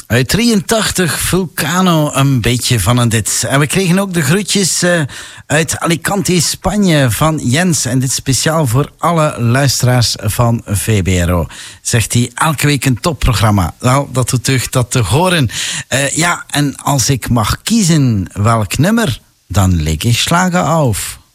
Uit 83, Vulcano, een beetje van een dit. En we kregen ook de groetjes uit Alicante, Spanje, van Jens. En dit speciaal voor alle luisteraars van VBRO. Zegt hij, elke week een topprogramma. Wel, dat doet deugd dat te horen. Ja, en als ik mag kiezen welk nummer, dan leg ik Schlager auf.